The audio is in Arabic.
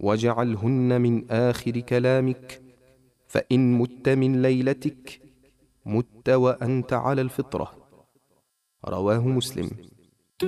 واجعلهن من آخر كلامك، فإن مت من ليلتك مت وأنت على الفطرة. رواه مسلم.